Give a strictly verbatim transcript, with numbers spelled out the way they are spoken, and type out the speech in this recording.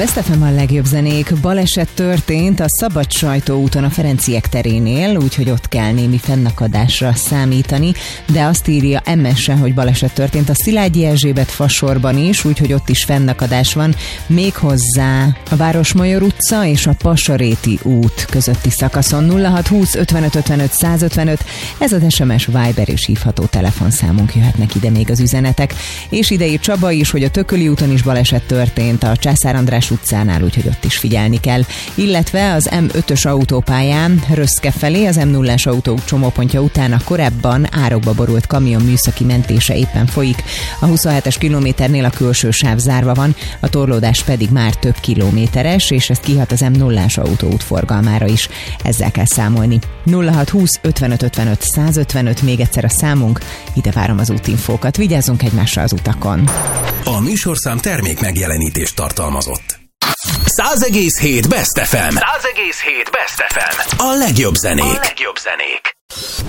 Best ef em a legjobb zenék. Baleset történt a Szabad Sajtó úton a Ferenciek terénél, úgyhogy ott kell némi fennakadásra számítani, de azt írja em es-e, hogy baleset történt a Szilágyi Erzsébet fasorban is, úgyhogy ott is fennakadás van, méghozzá a Városmajor utca és a Passaréti út közötti szakaszon. Nulla hat húsz ötvenöt ötvenöt százötvenöt, ez az es em es, Viber és hívható telefonszámunk, jöhetnek ide még az üzenetek. És ide ír Csaba is, hogy a Tököli úton is baleset történt a Császár András utcánál, úgyhogy ott is figyelni kell. Illetve az em ötös autópályán Röszke felé, az em nullás autók csomópontja után a korábban árokba borult kamion műszaki mentése éppen folyik. A huszonhetes kilométernél a külső sáv zárva van, a torlódás pedig már több kilométeres, és ez kihat az em nullás autóút forgalmára is. Ezzel kell számolni. nulla hat húsz ötvenöt ötvenöt százötvenöt, még egyszer a számunk, ide várom az útinfókat. Vigyázzunk egymásra az utakon. A műsorszám termék megjelenítést tartalmazott. száz egész hét Best ef em. száz egész hét Best ef em. A legjobb zenék. A legjobb zenék.